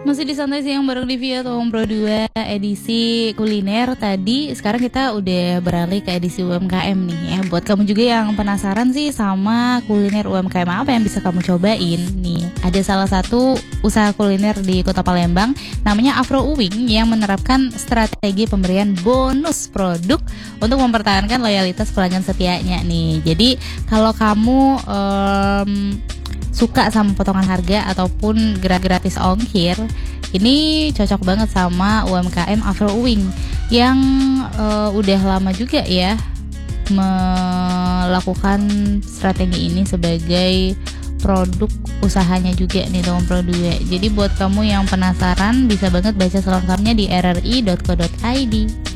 Masih di Santai Siang bareng Divya atau Home Pro 2 edisi kuliner tadi. Sekarang kita udah beralih ke edisi UMKM nih ya. Buat kamu juga yang penasaran sih sama kuliner UMKM apa yang bisa kamu cobain nih. Ada salah satu usaha kuliner di Kota Palembang namanya Afro Uwing yang menerapkan strategi pemberian bonus produk untuk mempertahankan loyalitas pelanggan setianya nih. Jadi kalau kamu suka sama potongan harga ataupun gratis ongkir, ini cocok banget sama UMKM Afro Uwing yang udah lama juga ya melakukan strategi ini sebagai produk usahanya juga nih Home Pro 2. Jadi buat kamu yang penasaran bisa banget baca selengkapnya di rri.co.id.